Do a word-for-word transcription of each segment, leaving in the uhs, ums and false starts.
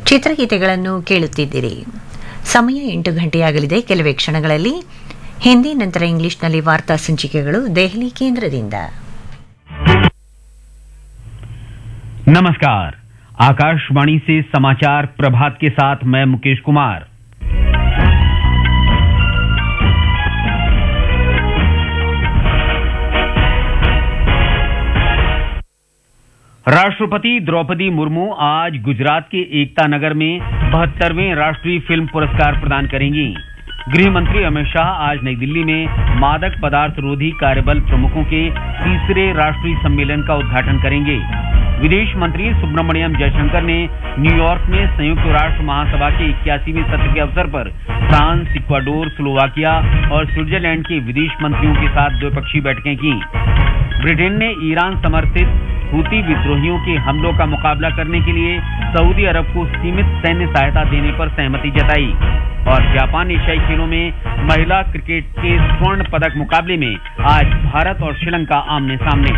ಚಿತ್ರಗೀತೆಗಳನ್ನು ಕೇಳುತ್ತಿದ್ದೀರಿ. ಸಮಯ ಎಂಟು ಗಂಟೆಯಾಗಲಿದೆ. ಕೆಲವೇ ಕ್ಷಣಗಳಲ್ಲಿ ಹಿಂದಿ ನಂತರ ಇಂಗ್ಲಿಷ್ನಲ್ಲಿ ವಾರ್ತಾ ಸಂಚಿಕೆಗಳು ದೆಹಲಿ ಕೇಂದ್ರದಿಂದ. नमस्कार, आकाशवाणी से समाचार प्रभात के साथ मैं मुकेश कुमार। राष्ट्रपति द्रौपदी मुर्मू आज गुजरात के एकता नगर में बहत्तरवें राष्ट्रीय फिल्म पुरस्कार प्रदान करेंगी। गृह मंत्री अमित शाह आज नई दिल्ली में मादक पदार्थ रोधी कार्यबल प्रमुखों के तीसरे राष्ट्रीय सम्मेलन का उद्घाटन करेंगे। विदेश मंत्री सुब्रमण्यम जयशंकर ने न्यूयॉर्क में संयुक्त राष्ट्र महासभा के इक्यासीवें सत्र के अवसर पर फ्रांस, इक्वाडोर, स्लोवाकिया और स्विट्जरलैंड के विदेश मंत्रियों के साथ द्विपक्षीय बैठकें की। ब्रिटेन ने ईरान समर्थित हूती विद्रोहियों के हमलों का मुकाबला करने के लिए सऊदी अरब को सीमित सैन्य सहायता देने पर सहमति जताई। और जापान एशियाई खेलों में महिला क्रिकेट के स्वर्ण पदक मुकाबले में आज भारत और श्रीलंका आमने सामने।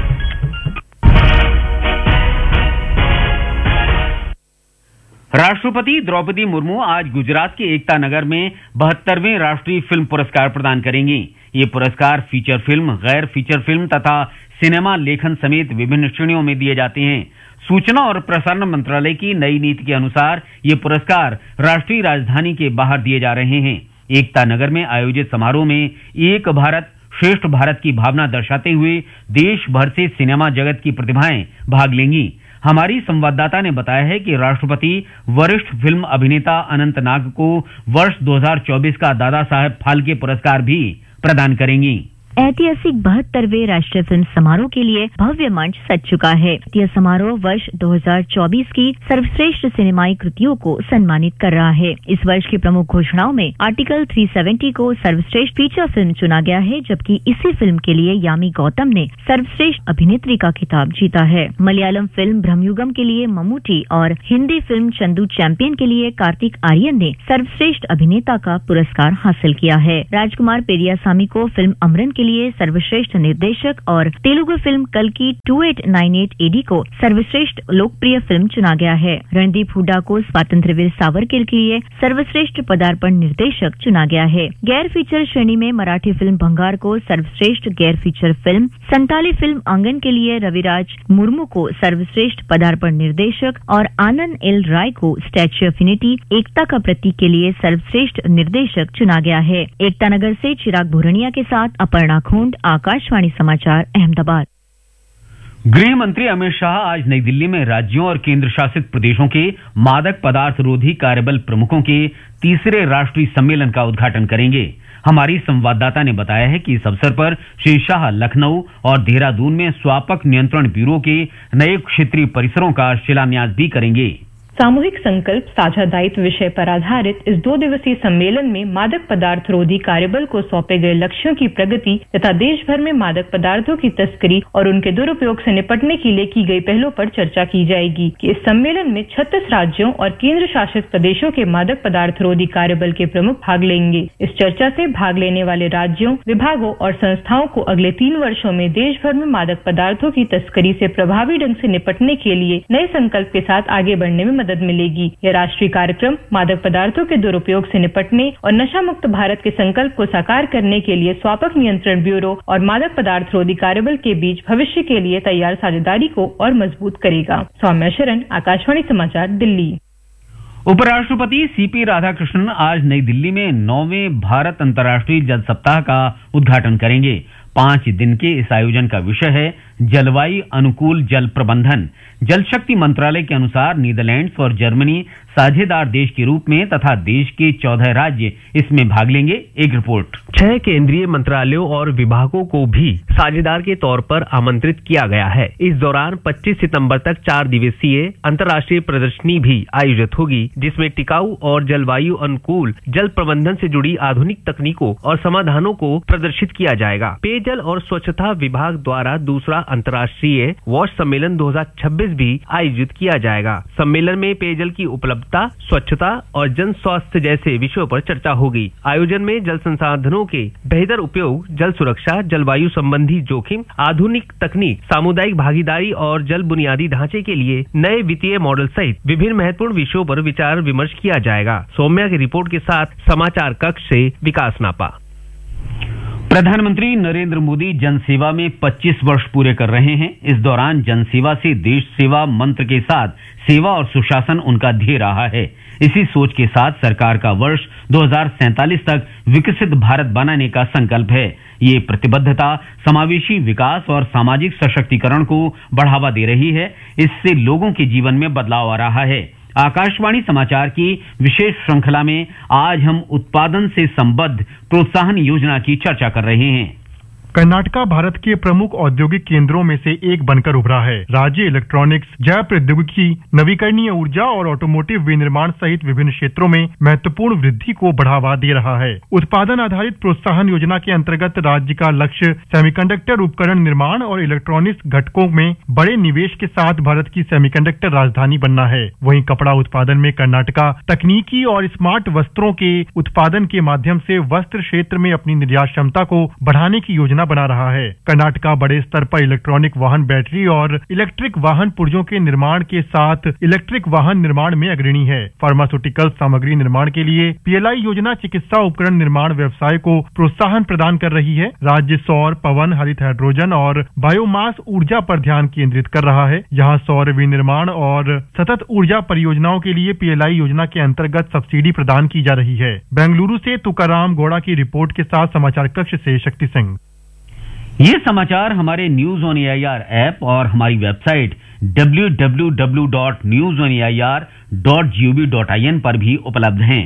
राष्ट्रपति द्रौपदी मुर्मू आज गुजरात के एकता नगर में बहत्तरवें राष्ट्रीय फिल्म पुरस्कार प्रदान करेंगी। ये पुरस्कार फीचर फिल्म, गैर फीचर फिल्म तथा सिनेमा लेखन समेत विभिन्न श्रेणियों में दिए जाते हैं। सूचना और प्रसारण मंत्रालय की नई नीति के अनुसार ये पुरस्कार राष्ट्रीय राजधानी के बाहर दिए जा रहे हैं। एकता नगर में आयोजित समारोह में एक भारत श्रेष्ठ भारत की भावना दर्शाते हुए देश भर से सिनेमा जगत की प्रतिभाएं भाग लेंगी। हमारी संवाददाता ने बताया है कि राष्ट्रपति वरिष्ठ फिल्म अभिनेता अनंत नाग को वर्ष दो हज़ार चौबीस का दादा साहेब फाल्के पुरस्कार भी प्रदान करेंगी। ऐतिहासिक बहत्तरवें राष्ट्रीय फिल्म समारोह के लिए भव्य मंच सज चुका है। यह समारोह वर्ष दो हज़ार चौबीस की सर्वश्रेष्ठ सिनेमाई कृतियों को सम्मानित कर रहा है। इस वर्ष की प्रमुख घोषणाओं में आर्टिकल तीन सौ सत्तर को सर्वश्रेष्ठ फीचर फिल्म चुना गया है, जबकि इसी फिल्म के लिए यामी गौतम ने सर्वश्रेष्ठ अभिनेत्री का खिताब जीता है। मलयालम फिल्म ब्रह्मयुगम के लिए मम्मूटी और हिंदी फिल्म चंदू चैंपियन के लिए कार्तिक आर्यन ने सर्वश्रेष्ठ अभिनेता का पुरस्कार हासिल किया है। राजकुमार पेरियासामी को फिल्म अमरन के लिए सर्वश्रेष्ठ निर्देशक और तेलुगु फिल्म कल्कि अट्ठाईस सौ अट्ठानवे एडी को सर्वश्रेष्ठ लोकप्रिय फिल्म चुना गया है। रणदीप हुड्डा को स्वातंत्र्यवीर सावरकर के लिए सर्वश्रेष्ठ पदार्पण निर्देशक चुना गया है। गैर फीचर श्रेणी में मराठी फिल्म भंगार को सर्वश्रेष्ठ गैर फीचर फिल्म, संताली फिल्म आंगन के लिए रविराज मुर्मू को सर्वश्रेष्ठ पदार्पण निर्देशक और आनंद एल राय को स्टैच्यू ऑफ यूनिटी एकता का प्रतीक के लिए सर्वश्रेष्ठ निर्देशक चुना गया है। एकता नगर से चिराग भूरनिया के साथ अपर्णा खोंड, आकाशवाणी समाचार, अहमदाबाद। गृह मंत्री अमित शाह आज नई दिल्ली में राज्यों और केंद्र शासित प्रदेशों के मादक पदार्थ रोधी कार्यबल प्रमुखों के तीसरे राष्ट्रीय सम्मेलन का उद्घाटन करेंगे। हमारी संवाददाता ने बताया है कि इस अवसर पर श्री शाह लखनऊ और देहरादून में स्वापक नियंत्रण ब्यूरो के नए क्षेत्रीय परिसरों का शिलान्यास भी करेंगे। सामूहिक संकल्प साझा दायित्व विषय पर आधारित इस दो दिवसीय सम्मेलन में मादक पदार्थ रोधी कार्यबल को सौंपे गए लक्ष्यों की प्रगति तथा देश भर में मादक पदार्थों की तस्करी और उनके दुरुपयोग से निपटने के लिए की गई पहलों पर चर्चा की जाएगी। कि इस सम्मेलन में छत्तीस राज्यों और केंद्र शासित प्रदेशों के मादक पदार्थ रोधी कार्यबल के प्रमुख भाग लेंगे। इस चर्चा से भाग लेने वाले राज्यों, विभागों और संस्थाओं को अगले तीन वर्षों में देश भर में मादक पदार्थों की तस्करी से प्रभावी ढंग से निपटने के लिए नए संकल्प के साथ आगे बढ़ने में मदद मिलेगी। यह राष्ट्रीय कार्यक्रम मादक पदार्थों के दुरुपयोग से निपटने और नशा मुक्त भारत के संकल्प को साकार करने के लिए स्वापक नियंत्रण ब्यूरो और मादक पदार्थ रोधी कार्यबल के बीच भविष्य के लिए तैयार साझेदारी को और मजबूत करेगा। सौम्या शरण, आकाशवाणी समाचार, दिल्ली। उपराष्ट्रपति सीपी राधाकृष्णन आज नई दिल्ली में नौवें भारत अंतर्राष्ट्रीय जल सप्ताह का उद्घाटन करेंगे। पांच दिन के इस आयोजन का विषय है जलवायु अनुकूल जल प्रबंधन। जल शक्ति मंत्रालय के अनुसार नीदरलैंड्स और जर्मनी साझेदार देश के रूप में तथा देश के चौदह राज्य इसमें भाग लेंगे। एक रिपोर्ट। छह केंद्रीय मंत्रालयों और विभागों को भी साझेदार के तौर पर आमंत्रित किया गया है। इस दौरान पच्चीस सितंबर तक चार दिवसीय अंतर्राष्ट्रीय प्रदर्शनी भी आयोजित होगी, जिसमें टिकाऊ और जलवायु अनुकूल जल प्रबंधन से जुड़ी आधुनिक तकनीकों और समाधानों को प्रदर्शित किया जाएगा। पेय पेयजल और स्वच्छता विभाग द्वारा दूसरा अंतर्राष्ट्रीय वॉश सम्मेलन दो हज़ार छब्बीस भी आयोजित किया जाएगा। सम्मेलन में पेयजल की उपलब्धता, स्वच्छता और जन स्वास्थ्य जैसे विषयों पर चर्चा होगी। आयोजन में जल संसाधनों के बेहतर उपयोग, जल सुरक्षा, जलवायु संबंधी जोखिम, आधुनिक तकनीक, सामुदायिक भागीदारी और जल बुनियादी ढांचे के लिए नए वित्तीय मॉडल सहित विभिन्न महत्वपूर्ण विषयों पर विचार विमर्श किया जाएगा। सौम्या की रिपोर्ट के साथ समाचार कक्ष से विकास नापा। प्रधानमंत्री नरेंद्र मोदी जनसेवा में पच्चीस वर्ष पूरे कर रहे हैं। इस दौरान जनसेवा से देश सेवा मंत्र के साथ सेवा और सुशासन उनका ध्येय रहा है। इसी सोच के साथ सरकार का वर्ष दो हज़ार सैंतालीस तक विकसित भारत बनाने का संकल्प है। ये प्रतिबद्धता समावेशी विकास और सामाजिक सशक्तिकरण को बढ़ावा दे रही है। इससे लोगों के जीवन में बदलाव आ रहा है। आकाशवाणी समाचार की विशेष श्रृंखला में आज हम उत्पादन से संबद्ध प्रोत्साहन योजना की चर्चा कर रहे हैं। कर्नाटका भारत के प्रमुख औद्योगिक केंद्रों में से एक बनकर उभरा है। राज्य इलेक्ट्रॉनिक्स, जैव प्रौद्योगिकी, नवीकरणीय ऊर्जा और ऑटोमोटिव विनिर्माण सहित विभिन्न क्षेत्रों में महत्वपूर्ण वृद्धि को बढ़ावा दे रहा है। उत्पादन आधारित प्रोत्साहन योजना के अंतर्गत राज्य का लक्ष्य सेमीकंडक्टर उपकरण निर्माण और इलेक्ट्रॉनिक्स घटकों में बड़े निवेश के साथ भारत की सेमीकंडक्टर राजधानी बनना है। वहीं कपड़ा उत्पादन में कर्नाटका तकनीकी और स्मार्ट वस्त्रों के उत्पादन के माध्यम से वस्त्र क्षेत्र में अपनी निर्यात क्षमता को बढ़ाने की योजना बना रहा है। कर्नाटका बड़े स्तर पर इलेक्ट्रॉनिक वाहन बैटरी और इलेक्ट्रिक वाहन पुर्जों के निर्माण के साथ इलेक्ट्रिक वाहन निर्माण में अग्रणी है। फार्मास्यूटिकल सामग्री निर्माण के लिए पीएलआई योजना चिकित्सा उपकरण निर्माण व्यवसाय को प्रोत्साहन प्रदान कर रही है। राज्य सौर, पवन, हरित हाइड्रोजन और बायोमास ऊर्जा पर ध्यान केंद्रित कर रहा है। यहाँ सौर विनिर्माण और सतत ऊर्जा परियोजनाओं के लिए पीएलआई योजना के अंतर्गत सब्सिडी प्रदान की जा रही है। बेंगलुरु से तुकाराम गौड़ा की रिपोर्ट के साथ समाचार कक्ष से शक्ति सिंह। ये समाचार हमारे न्यूज ऑन एआईआर ऐप और हमारी website W W W dot news on A I R dot G O V dot I N पर भी उपलब्ध हैं।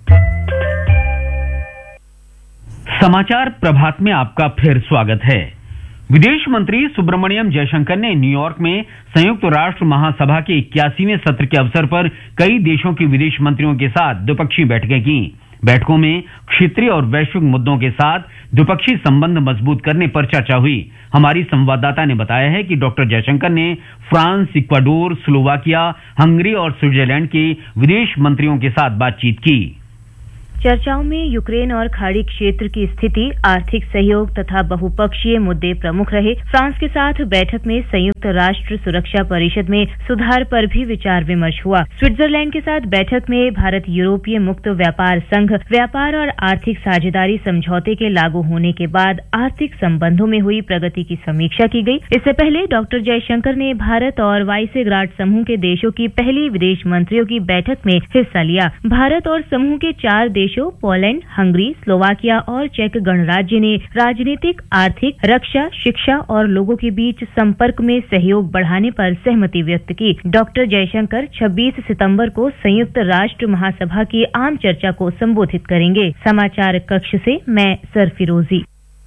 समाचार प्रभात में आपका फिर स्वागत है। विदेश मंत्री सुब्रमण्यम जयशंकर ने न्यूयॉर्क में संयुक्त राष्ट्र महासभा के इक्यासीवें सत्र के अवसर पर कई देशों के विदेश मंत्रियों के साथ द्विपक्षीय बैठकें की। बैठकों में क्षेत्रीय और वैश्विक मुद्दों के साथ द्विपक्षीय संबंध मजबूत करने पर चर्चा हुई। हमारी संवाददाता ने बताया है कि डॉक्टर जयशंकर ने फ्रांस, इक्वाडोर, स्लोवाकिया, हंगरी और स्विट्जरलैंड के विदेश मंत्रियों के साथ बातचीत की। चर्चाओं में यूक्रेन और खाड़ी क्षेत्र की स्थिति, आर्थिक सहयोग तथा बहुपक्षीय मुद्दे प्रमुख रहे। फ्रांस के साथ बैठक में संयुक्त राष्ट्र सुरक्षा परिषद में सुधार पर भी विचार विमर्श हुआ। स्विट्जरलैंड के साथ बैठक में भारत यूरोपीय मुक्त व्यापार संघ व्यापार और आर्थिक साझेदारी समझौते के लागू होने के बाद आर्थिक संबंधों में हुई प्रगति की समीक्षा की गई। इससे पहले डॉक्टर जयशंकर ने भारत और वाइसेग्राड समूह के देशों की पहली विदेश मंत्रियों की बैठक में हिस्सा लिया। भारत और समूह के चार देशों पोलैंड, हंगरी, स्लोवाकिया और चेक गणराज्य ने राजनीतिक, आर्थिक, रक्षा, शिक्षा और लोगों के बीच संपर्क में सहयोग बढ़ाने पर सहमति व्यक्त की। डॉक्टर जयशंकर छब्बीस सितंबर को संयुक्त राष्ट्र महासभा की आम चर्चा को संबोधित करेंगे। समाचार कक्ष से मैं सरफिरोजी।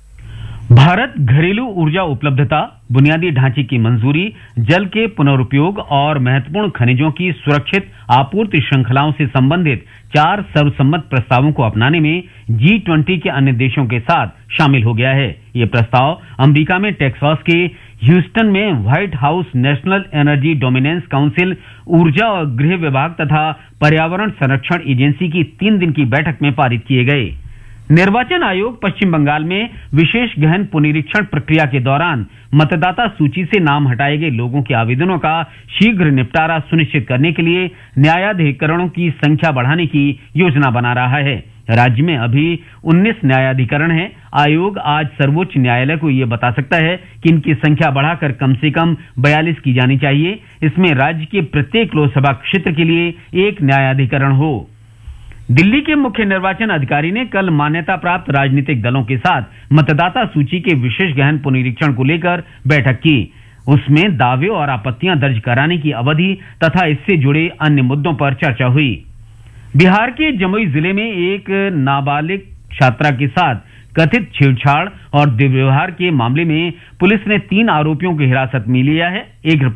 भारत घरेलू ऊर्जा उपलब्धता, बुनियादी ढांचे की मंजूरी, जल के पुनरुपयोग और महत्वपूर्ण खनिजों की सुरक्षित आपूर्ति श्रृंखलाओं से संबंधित चार सर्वसम्मत प्रस्तावों को अपनाने में जी ट्वेंटी के अन्य देशों के साथ शामिल हो गया है। ये प्रस्ताव अमेरिका में टेक्सास के ह्यूस्टन में white house national energy dominance council, ऊर्जा और गृह विभाग तथा पर्यावरण संरक्षण एजेंसी की तीन दिन की बैठक में पारित किए गए। निर्वाचन आयोग पश्चिम बंगाल में विशेष गहन पुनरीक्षण प्रक्रिया के दौरान मतदाता सूची से नाम हटाए गए लोगों के आवेदनों का शीघ्र निपटारा सुनिश्चित करने के लिए न्यायाधिकरणों की संख्या बढ़ाने की योजना बना रहा है। राज्य में अभी उन्नीस न्यायाधिकरण हैं। आयोग आज सर्वोच्च न्यायालय को यह बता सकता है कि इनकी संख्या बढ़ाकर कम से कम बयालीस की जानी चाहिए। इसमें राज्य के प्रत्येक लोकसभा क्षेत्र के लिए एक न्यायाधिकरण हो। दिल्ली के मुख्य निर्वाचन अधिकारी ने कल मान्यता प्राप्त राजनीतिक दलों के साथ मतदाता सूची के विशेष गहन पुनरीक्षण को लेकर बैठक की। उसमें दावे और आपत्तियां दर्ज कराने की अवधि तथा इससे जुड़े अन्य मुद्दों पर चर्चा हुई। बिहार के जमुई जिले में एक नाबालिग छात्रा के साथ कथित छेड़छाड़ और दुर्व्यवहार के मामले में पुलिस ने तीन आरोपियों को हिरासत में लिया है। एक रिपोर्ट।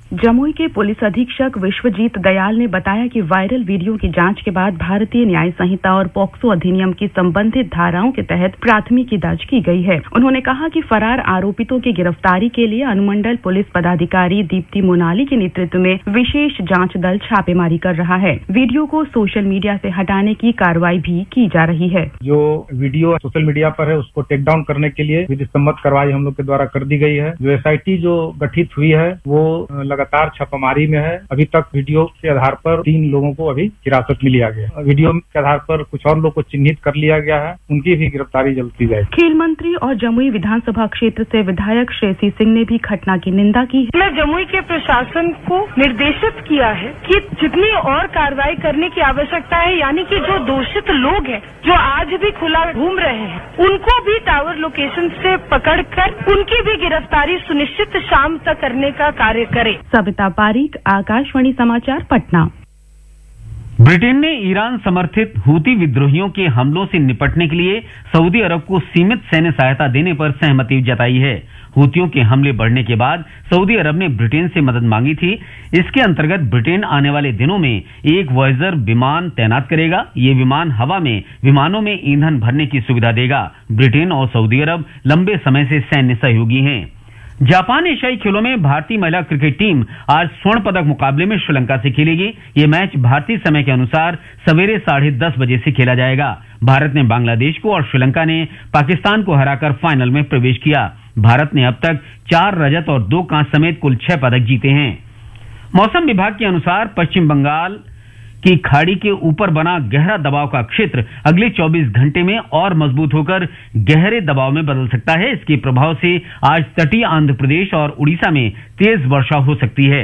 जमुई के पुलिस अधीक्षक विश्वजीत दयाल ने बताया कि वायरल वीडियो की जांच के बाद भारतीय न्याय संहिता और पॉक्सो अधिनियम की संबंधित धाराओं के तहत प्राथमिकी दर्ज की गई है। उन्होंने कहा कि फरार आरोपितों की गिरफ्तारी के लिए अनुमंडल पुलिस पदाधिकारी दीप्ति मोनाली के नेतृत्व में विशेष जांच दल छापेमारी कर रहा है। वीडियो को सोशल मीडिया से हटाने की कार्रवाई भी की जा रही है। जो वीडियो सोशल मीडिया पर है उसको टेक डाउन करने के लिए विधि सम्मत कार्रवाई हम लोग के द्वारा कर दी गई है। जो एसआईटी जो गठित हुई है वो लगातार छापामारी में है। अभी तक वीडियो के आधार पर तीन लोगों को अभी हिरासत में लिया गया। वीडियो के आधार पर कुछ और लोग को चिन्हित कर लिया गया है, उनकी भी गिरफ्तारी जल्द की जाएगी। खेल मंत्री और जमुई विधानसभा क्षेत्र से विधायक श्रेयसी सिंह ने भी घटना की निंदा की है। मैं जमुई के प्रशासन को निर्देशित किया है कि जितनी और कार्रवाई करने की आवश्यकता है, यानी कि जो दोषित लोग हैं जो आज भी खुला घूम रहे हैं, उनको भी टावर लोकेशन से पकड़कर उनकी भी गिरफ्तारी सुनिश्चित शाम तक करने का कार्य करे। सविता पारीक, आकाशवाणी समाचार, पटना। ब्रिटेन ने ईरान समर्थित हूती विद्रोहियों के हमलों से निपटने के लिए सऊदी अरब को सीमित सैन्य सहायता देने पर सहमति जताई है। हूतियों के हमले बढ़ने के बाद सऊदी अरब ने ब्रिटेन से मदद मांगी थी। इसके अंतर्गत ब्रिटेन आने वाले दिनों में एक वॉयजर विमान तैनात करेगा। ये विमान हवा में विमानों में ईंधन भरने की सुविधा देगा। ब्रिटेन और सऊदी अरब लंबे समय से सैन्य सहयोगी हैं। जापान एशियाई खेलों में भारतीय महिला क्रिकेट टीम आज स्वर्ण पदक मुकाबले में श्रीलंका से खेलेगी। ये मैच भारतीय समय के अनुसार सवेरे साढ़े दस बजे से खेला जाएगा। भारत ने बांग्लादेश को और श्रीलंका ने पाकिस्तान को हराकर फाइनल में प्रवेश किया। भारत ने अब तक चार रजत और दो कांस्य समेत कुल छह पदक जीते हैं। मौसम विभाग के अनुसार पश्चिम बंगाल की खाड़ी के ऊपर बना गहरा दबाव का क्षेत्र अगले चौबीस घंटे में और मजबूत होकर गहरे दबाव में बदल सकता है। इसके प्रभाव से आज तटीय आंध्र प्रदेश और उड़ीसा में तेज वर्षा हो सकती है।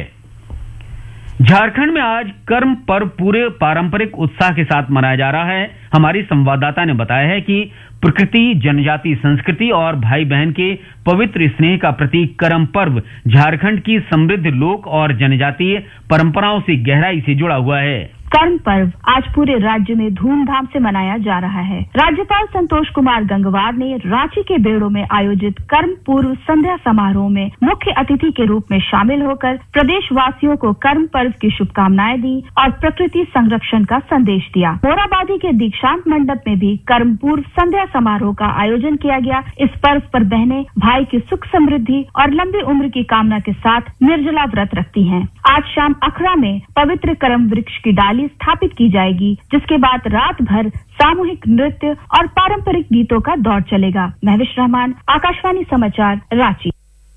झारखंड में आज कर्म पर्व पूरे पारंपरिक उत्साह के साथ मनाया जा रहा है। हमारी संवाददाता ने बताया है कि प्रकृति, जनजाति संस्कृति और भाई बहन के पवित्र स्नेह का प्रतीक कर्म पर्व झारखंड की समृद्ध लोक और जनजातीय परंपराओं से गहराई से जुड़ा हुआ है। कर्म पर्व आज पूरे राज्य में धूमधाम से मनाया जा रहा है। राज्यपाल संतोष कुमार गंगवार ने रांची के बेड़ो में आयोजित कर्म पूर्व संध्या समारोह में मुख्य अतिथि के रूप में शामिल होकर प्रदेश वासियों को कर्म पर्व की शुभकामनाएं दी और प्रकृति संरक्षण का संदेश दिया। मोराबादी के दीक्षांत मंडप में भी कर्म पूर्व संध्या समारोह का आयोजन किया गया। इस पर्व पर बहनें भाई की सुख समृद्धि और लंबी उम्र की कामना के साथ निर्जला व्रत रखती हैं। आज शाम अखड़ा में पवित्र कर्म वृक्ष की डाली स्थापित की जाएगी, जिसके बाद रात भर सामूहिक नृत्य और पारंपरिक गीतों का दौर चलेगा। महविश रहमान, आकाशवाणी समाचार, रांची।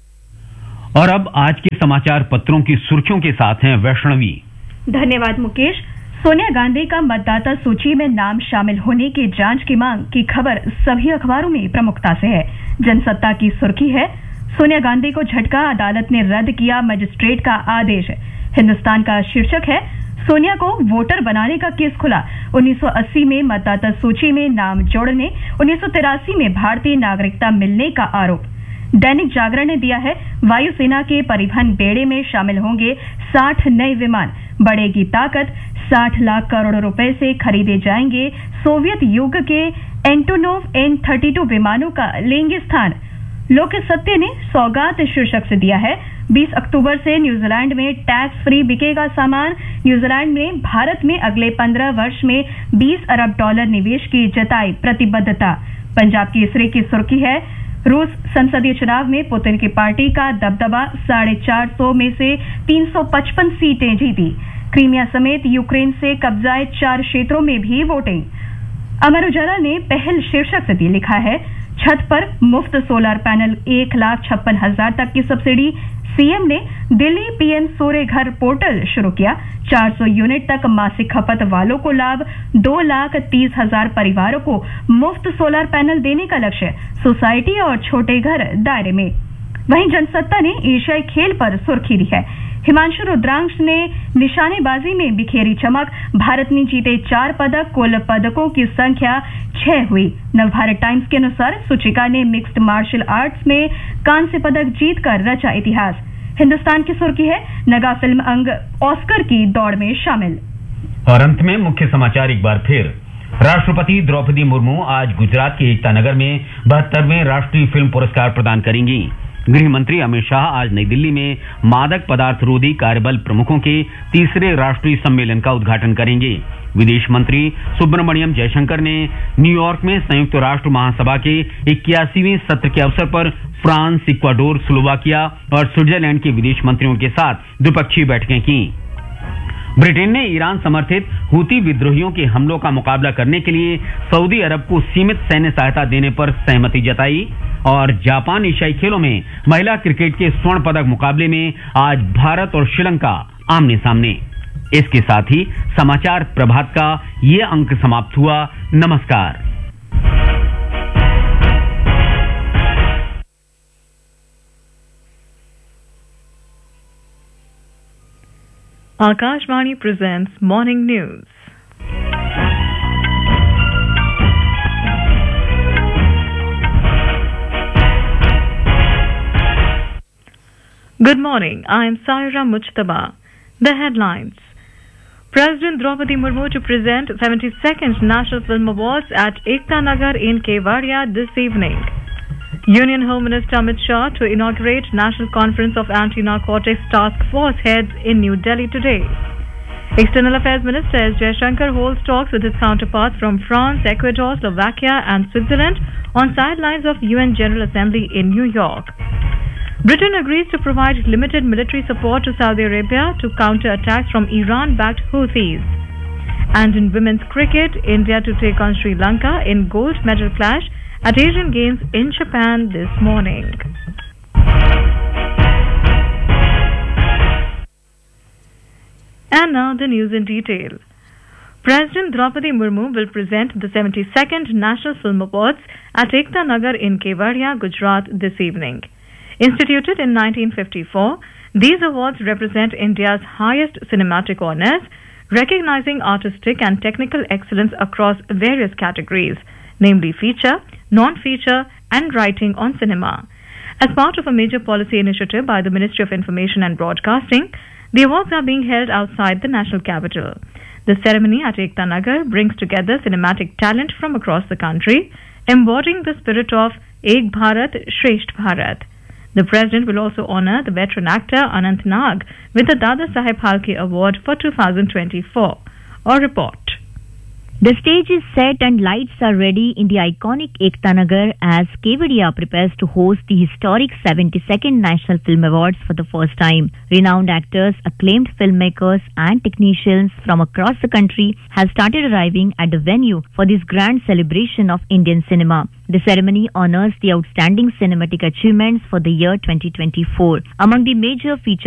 और अब आज के समाचार पत्रों की सुर्खियों के साथ हैं वैष्णवी। धन्यवाद मुकेश। सोनिया गांधी का मतदाता सूची में नाम शामिल होने की जांच की मांग की खबर सभी अखबारों में प्रमुखता से है। जनसत्ता की सुर्खी है, सोनिया गांधी को झटका, अदालत ने रद्द किया मजिस्ट्रेट का आदेश। हिंदुस्तान का शीर्षक है, सोनिया को वोटर बनाने का केस खुला। उन्नीस सौ अस्सी में मतदाता सूची में नाम जोड़ने, उन्नीस सौ तिरासी में भारतीय नागरिकता मिलने का आरोप। दैनिक जागरण ने दिया है, वायुसेना के परिवहन बेड़े में शामिल होंगे साठ नए विमान, बढ़ेगी ताकत, साठ लाख करोड़ रुपए से खरीदे जाएंगे। सोवियत युग के एंटोनोव एन थर्टी टू विमानों का लेंगे स्थान। लोक सत्य ने सौगात शीर्षक से दिया है, बीस अक्टूबर से न्यूजीलैंड में टैक्स फ्री बिकेगा सामान। न्यूजीलैंड में भारत में अगले पंद्रह वर्ष में बीस अरब डॉलर निवेश की जताई प्रतिबद्धता। पंजाब केसरी की सुर्खी है, रूस संसदीय चुनाव में पुतिन की पार्टी का दबदबा, साढ़े चार सौ में से तीन सौ पचपन सीटें जीती। क्रीमिया समेत यूक्रेन से कब्जाए चार क्षेत्रों में भी वोटिंग। अमर उजाला ने पहल शीर्षक से लिखा है, छत पर मुफ्त सोलर पैनल, एक लाख छप्पन हजार तक की सब्सिडी। सीएम ने दिल्ली पीएम सूर्य घर पोर्टल शुरू किया, चार सौ यूनिट तक मासिक खपत वालों को लाभ, दो लाख तीस हजार परिवारों को मुफ्त सोलर पैनल देने का लक्ष्य। सोसाइटी और छोटे घर दायरे में। वहीं जनसत्ता ने एशियाई खेल पर सुर्खी दी है, हिमांशु रुद्रांश ने निशानेबाजी में बिखेरी चमक, भारत ने जीते चार पदक, कुल पदकों की संख्या छह हुई। नवभारत टाइम्स के अनुसार सुचिका ने मिक्स्ड मार्शल आर्ट्स में कांस्य पदक जीतकर रचा इतिहास। हिंदुस्तान की सुर्खी है, नगा फिल्म अंग ऑस्कर की दौड़ में शामिल। और अंत में मुख्य समाचार एक बार फिर। राष्ट्रपति द्रौपदी मुर्मू आज गुजरात के एकता नगर में बहत्तरवें राष्ट्रीय फिल्म पुरस्कार प्रदान करेंगी। गृह मंत्री अमित शाह आज नई दिल्ली में मादक पदार्थ रोधी कार्यबल प्रमुखों के तीसरे राष्ट्रीय सम्मेलन का उद्घाटन करेंगे। विदेश मंत्री सुब्रमण्यम जयशंकर ने न्यूयॉर्क में संयुक्त राष्ट्र महासभा के इक्यासीवें सत्र के अवसर पर फ्रांस, इक्वाडोर, स्लोवाकिया और स्विट्जरलैंड के विदेश मंत्रियों के साथ द्विपक्षीय बैठकें की। ब्रिटेन ने ईरान समर्थित हूती विद्रोहियों के हमलों का मुकाबला करने के लिए सऊदी अरब को सीमित सैन्य सहायता देने पर सहमति जताई और जापान एशियाई खेलों में महिला क्रिकेट के स्वर्ण पदक मुकाबले में आज भारत और श्रीलंका आमने सामने। इसके साथ ही समाचार प्रभात का ये अंक समाप्त हुआ। नमस्कार। Akashvani presents Morning News. Good morning, I am Saira Mujtaba. The headlines. President Draupadi Murmu to present seventy-second National Film Awards at Ekta Nagar in Kevadia this evening. Union Home Minister Amit Shah to inaugurate National Conference of Anti-Narcotics Task Force heads in New Delhi today. External Affairs Minister S. Jaishankar holds talks with his counterparts from France, Ecuador, Slovakia and Switzerland on sidelines of U N General Assembly in New York. Britain agrees to provide limited military support to Saudi Arabia to counter attacks from Iran-backed Houthis. And in women's cricket, India to take on Sri Lanka in gold medal clash at Asian Games in Japan this morning. And now the news in detail. President Draupadi Murmu will present the seventy-second National Film Awards at Ekta Nagar in Kevadia, Gujarat this evening. Instituted in nineteen fifty-four, these awards represent India's highest cinematic honours, recognizing artistic and technical excellence across various categories, namely feature, non-feature and writing on cinema. As part of a major policy initiative by the Ministry of Information and Broadcasting, the awards are being held outside the national capital. The ceremony at Ekta Nagar brings together cinematic talent from across the country, embodying the spirit of Ek Bharat, Shresht Bharat. The President will also honour the veteran actor Anant Nag with the Dada Saheb Phalke Award for two thousand twenty-four. A report. The stage is set and lights are ready in the iconic Ekta Nagar as Kevadia prepares to host the historic seventy-second National Film Awards for the first time. Renowned actors, acclaimed filmmakers and technicians from across the country have started arriving at the venue for this grand celebration of Indian cinema. The ceremony honors the outstanding cinematic achievements for the year twenty twenty-four. Among the major feature